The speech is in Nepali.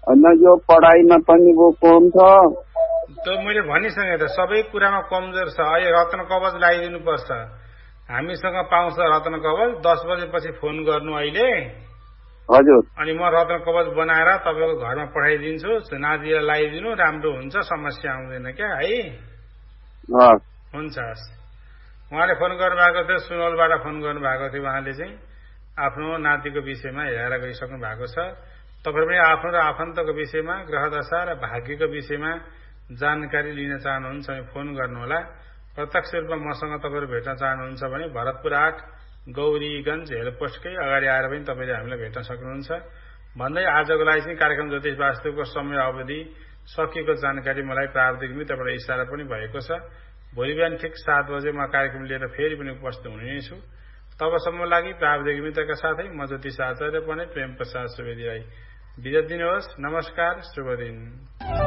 होइन यो पढाइमा पनि वो कम छ। त्यो मैले भनिसकेँ त सबै कुरामा कमजोर छ। अहिले रत्न कवच लगाइदिनु पर्छ। हामीसँग पाउँछ रत्न कवच। 10 बजेपछि फोन गर्नु अहिले। हजुर। अनि म रत्न कवच बनाएर तपाईँको घरमा पठाइदिन्छु। नातिलाई लगाइदिनु, राम्रो हुन्छ, समस्या आउँदैन क्या है। हुन्छ। उहाँले फोन गर्नुभएको थियो, सुनौलबाट फोन गर्नुभएको थियो। उहाँले चाहिँ आफ्नो नातिको विषयमा हेरेर गइसक्नु भएको छ। तपाईँ पनि आफ्नो र आफन्तको विषयमा, ग्रहदशा र भाग्यको विषयमा जानकारी लिन चाहनुहुन्छ भने फोन गर्नुहोला। प्रत्यक्ष रूपमा मसँग तपाईँहरू भेट्न चाहनुहुन्छ भने भरतपुर 8 गौरीगञ्ज हेलपोस्टकै अगाडि आएर पनि तपाईँले हामीलाई भेट्न सक्नुहुन्छ। भन्दै आजको लागि चाहिँ कार्यक्रम ज्योतिष वास्तुको समय अवधि सकिएको जानकारी मलाई प्राविधिक मित्रबाट इसारा पनि भएको छ। भोलि बिहान ठिक 7 बजे म कार्यक्रम लिएर फेरि पनि उपस्थित हुने नै छु। तबसम्म लागि प्राविधिक मित्रका साथै म ज्योतिष आचार्य पनि प्रेम प्रसाद सुवेदीलाई बिदा दिनुहोस्। नमस्कार, शुभ दिन।